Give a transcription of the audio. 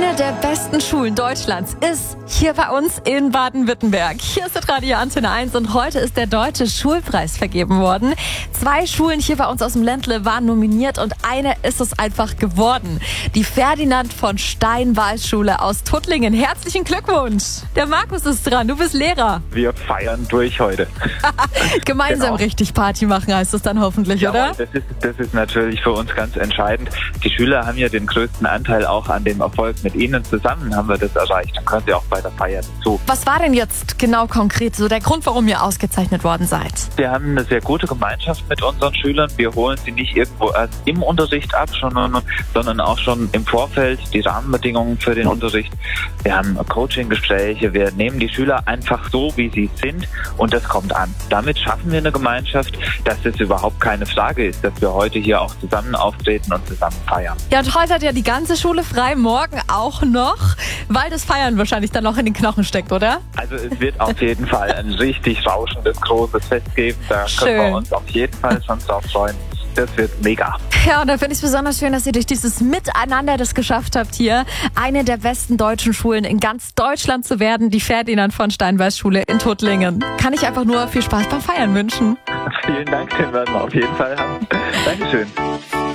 Eine der besten Schulen Deutschlands ist hier bei uns in Baden-Württemberg. Hier ist das Radio Antenne 1 und heute ist der Deutsche Schulpreis vergeben worden. 2 Schulen hier bei uns aus dem Ländle waren nominiert und eine ist es einfach geworden. Die Ferdinand von Steinwals-Schule aus Tuttlingen. Herzlichen Glückwunsch. Der Markus ist dran, du bist Lehrer. Wir feiern durch heute. Gemeinsam richtig Party machen heißt es dann hoffentlich, Ja, oder? Das ist natürlich für uns ganz entscheidend. Die Schüler haben ja den größten Anteil auch an dem Erfolg. Mit ihnen zusammen haben wir das erreicht. Dann können sie auch bei der Feier dazu. Was war denn jetzt genau konkret so der Grund, warum ihr ausgezeichnet worden seid? Wir haben eine sehr gute Gemeinschaft mit unseren Schülern. Wir holen sie nicht irgendwo erst im Unterricht ab, sondern auch schon im Vorfeld die Rahmenbedingungen für den Unterricht. Wir haben Coaching-Gespräche. Wir nehmen die Schüler einfach so, wie sie sind und das kommt an. Damit schaffen wir eine Gemeinschaft, dass es überhaupt keine Frage ist, dass wir heute hier auch zusammen auftreten und zusammen feiern. Ja, und heute hat ja die ganze Schule frei, morgen auch noch, weil das Feiern wahrscheinlich dann noch in den Knochen steckt, oder? Also es wird auf jeden Fall ein richtig rauschendes, großes Fest geben. Da können wir uns auf jeden Fall schon drauf freuen. Das wird mega. Ja, und da finde ich es besonders schön, dass ihr durch dieses Miteinander das geschafft habt, hier eine der besten deutschen Schulen in ganz Deutschland zu werden, die Ferdinand von Steinwals-Schule in Tuttlingen. Kann ich einfach nur viel Spaß beim Feiern wünschen. Vielen Dank, den werden wir auf jeden Fall haben. Dankeschön.